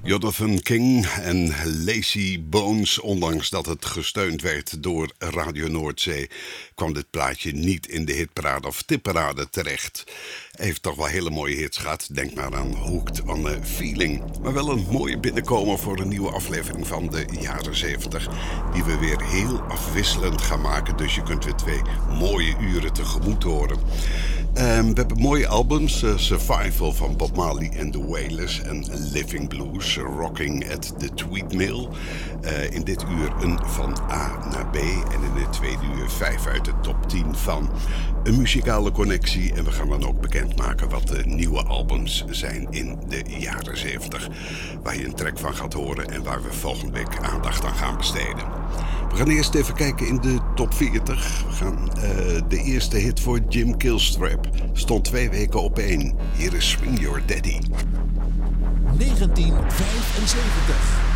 Jonathan King en Lazy Bones, ondanks dat het gesteund werd door Radio Noordzee, kwam dit plaatje niet in de hitparade of tipparade terecht. Hij heeft toch wel hele mooie hits gehad, denk maar aan Hooked on a Feeling. Maar wel een mooie binnenkomen voor een nieuwe aflevering van de jaren 70, die we weer heel afwisselend gaan maken, dus je kunt weer 2 mooie uren tegemoet horen. We hebben mooie albums, Survival van Bob Marley en The Wailers en Living Blues, Rocking at the Tweed Mill. In dit uur een van A naar B en in het tweede uur 5 uit de top 10 van een muzikale connectie. En we gaan dan ook bekendmaken wat de nieuwe albums zijn in de jaren 70. Waar je een track van gaat horen en waar we volgende week aandacht aan gaan besteden. We gaan eerst even kijken in de top 40. We gaan de eerste hit voor Jim Killstrap. Stond 2 weken op 1. Hier is Swing Your Daddy. 1975.